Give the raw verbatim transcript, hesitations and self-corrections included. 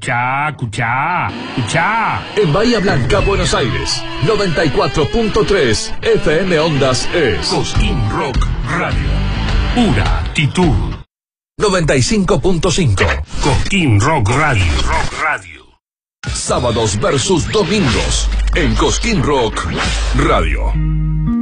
Escuchá, escuchá, escuchá. En Bahía Blanca, Buenos Aires, noventa y cuatro punto tres F M Ondas es Cosquín Rock Radio. Pura actitud. noventa y cinco punto cinco Cosquín Rock Radio. Rock Radio. Sábados versus domingos en Cosquín Rock Radio.